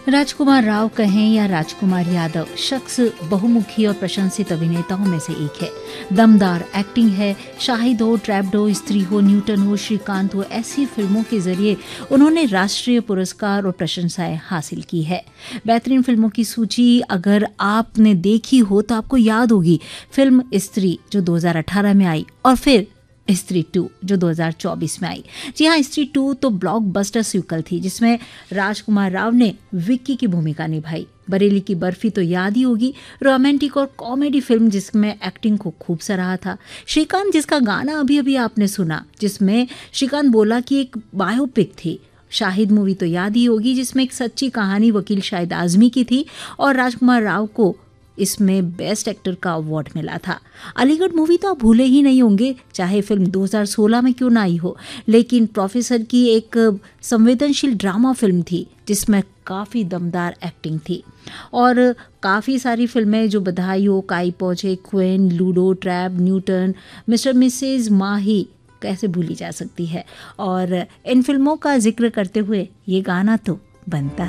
राजकुमार राव कहें या राजकुमार यादव, शख्स बहुमुखी और प्रशंसित अभिनेताओं में से एक है। दमदार एक्टिंग है। शाहिद हो, ट्रैप्ड हो, स्त्री हो, न्यूटन हो, श्रीकांत हो, ऐसी फिल्मों के जरिए उन्होंने राष्ट्रीय पुरस्कार और प्रशंसाएं हासिल की है। बेहतरीन फिल्मों की सूची अगर आपने देखी हो तो आपको याद होगी फिल्म स्त्री जो 2018 में आई, और फिर स्त्री 2 जो 2024 में आई। जी हाँ, स्त्री 2 तो ब्लॉकबस्टर सीक्वल थी जिसमें राजकुमार राव ने विक्की की भूमिका निभाई। बरेली की बर्फी तो याद ही होगी, रोमांटिक और कॉमेडी फिल्म जिसमें एक्टिंग को खूब सराहा था। श्रीकांत जिसका गाना अभी अभी आपने सुना, जिसमें श्रीकांत बोला कि एक बायोपिक थी। शाहिद मूवी तो याद ही होगी जिसमें एक सच्ची कहानी वकील शाहिद आजमी की थी और राजकुमार राव को इसमें बेस्ट एक्टर का अवार्ड मिला था। अलीगढ़ मूवी तो आप भूले ही नहीं होंगे, चाहे फिल्म 2016 में क्यों ना आई हो, लेकिन प्रोफेसर की एक संवेदनशील ड्रामा फिल्म थी जिसमें काफ़ी दमदार एक्टिंग थी। और काफ़ी सारी फिल्में जो बधाई हो, काई पहुँचे, queen, ludo, trap, Newton, mister Mrs माही कैसे भूली जा सकती है। और इन फिल्मों का जिक्र करते हुए ये गाना तो बनता है।